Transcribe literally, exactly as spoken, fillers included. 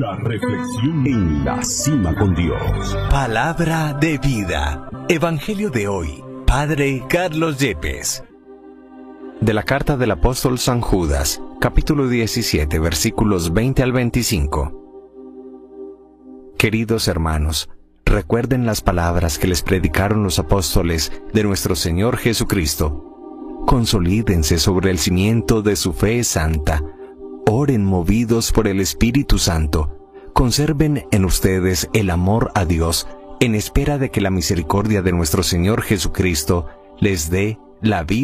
La reflexión en la cima con Dios. Palabra de vida. Evangelio de hoy. Padre Carlos Yepes. De la carta del apóstol San Judas, capítulo diecisiete, versículos veinte al veinticinco. Queridos hermanos, recuerden las palabras que les predicaron los apóstoles de nuestro Señor Jesucristo. Consolídense sobre el cimiento de su fe santa. Oren movidos por el Espíritu Santo. Conserven en ustedes el amor a Dios, en espera de que la misericordia de nuestro Señor Jesucristo les dé la vida